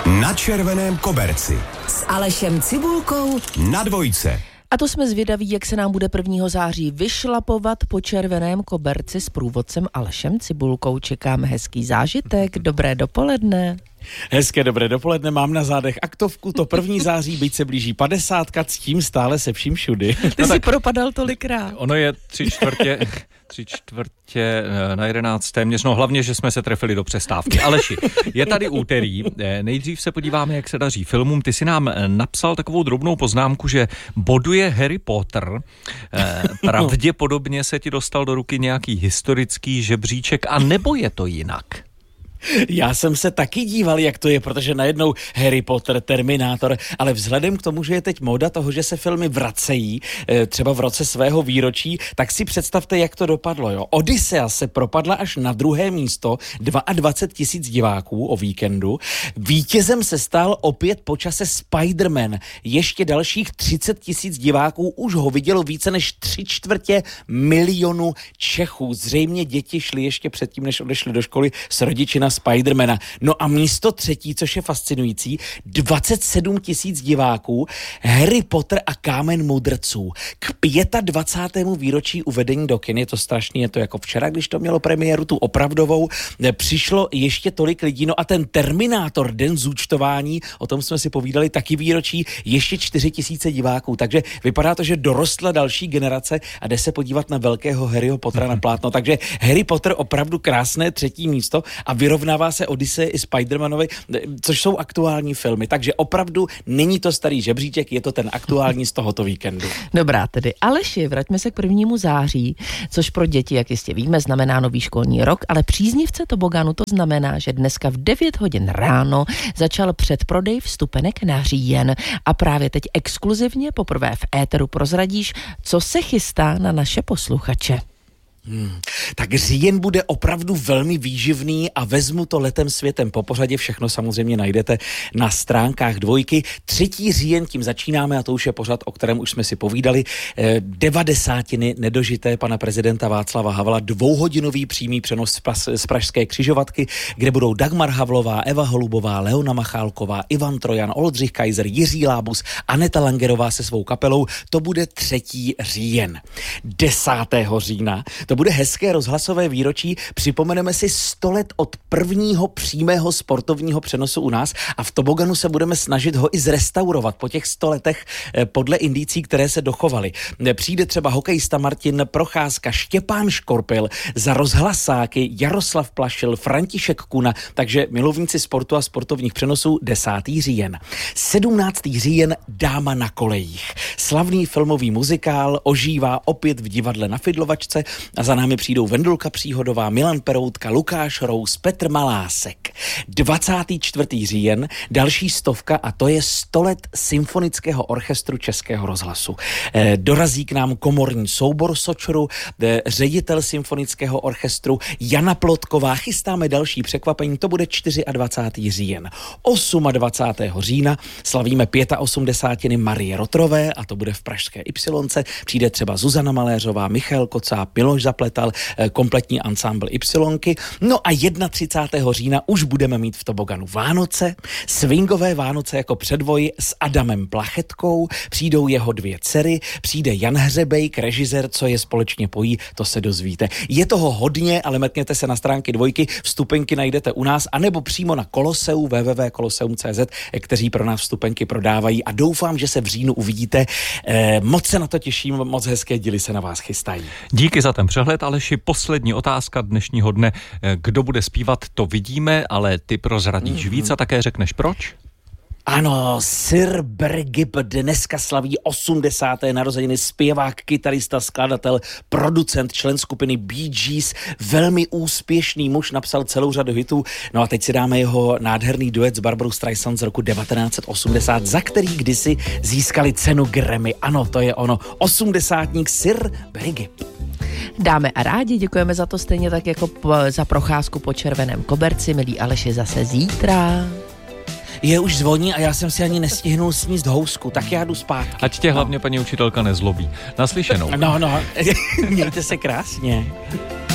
Na červeném koberci s Alešem Cibulkou na Dvojce. A to jsme zvědaví, jak se nám bude 1. září vyšlapovat po červeném koberci s průvodcem Alešem Cibulkou. Čekáme hezký zážitek. Dobré dopoledne. Hezké dobré dopoledne, mám na zádech aktovku, to 1. září, byť se blíží 50, ctím stále se vším všudy. Ty jsi propadal tolikrát. Ono je 3/4 na 11 téměř, no hlavně, že jsme se trefili do přestávky. Aleši, je tady úterý, nejdřív se podíváme, jak se daří filmům. Ty si nám napsal takovou drobnou poznámku, že boduje Harry Potter. Pravděpodobně se ti dostal do ruky nějaký historický žebříček, a nebo je to jinak? Já jsem se taky díval, jak to je, protože najednou Harry Potter, Terminátor, ale vzhledem k tomu, že je teď móda toho, že se filmy vracejí, třeba v roce svého výročí, tak si představte, jak to dopadlo. Jo. Odyssea se propadla až na 2. místo, 22 000 diváků o víkendu. Vítězem se stal opět po čase Spider-Man. Ještě dalších 30 000 diváků už ho vidělo více než 3/4 milionu Čechů. Zřejmě děti šly ještě předtím, než odešli do školy s rodiči na Spidermana. No a místo 3, což je fascinující, 27 000 diváků, Harry Potter a Kámen mudrců. K 25. výročí uvedení do kin, je to strašný, je to jako včera, když to mělo premiéru, tu opravdovou, přišlo ještě tolik lidí, no a ten Terminátor, den zúčtování, o tom jsme si povídali, taky výročí, ještě 4 000 diváků, takže vypadá to, že dorostla další generace a jde se podívat na velkého Harryho Pottera na plátno, takže Harry Potter opravdu krásné 3. místo a vyrovnává se Odyssey i Spider-Manovi, což jsou aktuální filmy. Takže opravdu není to starý žebříček, je to ten aktuální z tohoto víkendu. Dobrá tedy. Aleši, vraťme se k 1. září, což pro děti, jak jistě víme, znamená nový školní rok, ale příznivce toboganu to znamená, že dneska v 9 hodin ráno začal předprodej vstupenek na říjen. A právě teď exkluzivně poprvé v éteru prozradíš, co se chystá na naše posluchače. Tak říjen bude opravdu velmi výživný a vezmu to letem světem po pořadě. Všechno samozřejmě najdete na stránkách Dvojky. 3. říjen, tím začínáme a to už je pořad, o kterém už jsme si povídali. 90. nedožité pana prezidenta Václava Havla, 2hodinový přímý přenos z pražské křižovatky, kde budou Dagmar Havlová, Eva Holubová, Leona Machálková, Ivan Trojan, Oldřich Kaiser, Jiří Lábus, Aneta Langerová se svou kapelou. To bude 3. říjen. 10. října to bude hezké rozhlasové výročí. Připomeneme si 100 let od prvního přímého sportovního přenosu u nás a v toboganu se budeme snažit ho i zrestaurovat po těch 100 letech podle indicí, které se dochovaly. Přijde třeba hokejista Martin Procházka, Štěpán Škorpil, za rozhlasáky Jaroslav Plašil, František Kuna, takže milovníci sportu a sportovních přenosů 10. říjen. 17. říjen Dáma na kolejích. Slavný filmový muzikál ožívá opět v divadle na Fidlovačce a za námi přijdou Vendulka Příhodová, Milan Peroutka, Lukáš Rous, Petr Malásek. 24. říjen, další 100 a to je 100 let Symfonického orchestru Českého rozhlasu. Dorazí k nám komorní soubor Sočru, ředitel Symfonického orchestru Jana Plotková. Chystáme další překvapení, to bude 24. říjen. 28. října slavíme 85. Marie Rotrové a to bude v pražské Ypsilonce. Přijde třeba Zuzana Maléřová, Michal Kocáb, Miloš Zapletal, kompletní ansámbl Ypsilonky. No a 31. října už budeme mít v toboganu Vánoce, swingové Vánoce jako předvoj s Adamem Plachetkou, přijdou jeho 2 dcery, přijde Jan Hřebejk, režisér, co je společně pojí, to se dozvíte. Je toho hodně, ale mrkněte se na stránky Dvojky, vstupenky najdete u nás, anebo přímo na Koloseu, www.koloseum.cz, kteří pro nás vstupenky prodávají a doufám, že se v říjnu uvidíte. Moc se na to těším, moc hezké díly se na vás chystají. Díky za ten přehled, Aleši. Poslední otázka dnešního dne. Kdo bude zpívat, to vidíme, ale ty prozradíš víc a také řekneš proč? Ano, Sir Barry Gibb dneska slaví 80. narozeniny, zpěvák, kytarista, skladatel, producent, člen skupiny Bee Gees, velmi úspěšný muž, napsal celou řadu hitů. No a teď si dáme jeho nádherný duet s Barbarou Streisand z roku 1980, za který kdysi získali cenu Grammy. Ano, to je ono, 80-tník Sir Barry Gibb. Dáme a rádi, děkujeme za to stejně tak jako za procházku po červeném koberci. Milí Aleši, zase zítra. Je už zvoní a já jsem si ani nestihnul sníst housku, tak já jdu spát. Ať tě hlavně paní učitelka nezlobí. Naslyšenou. No, mějte se krásně.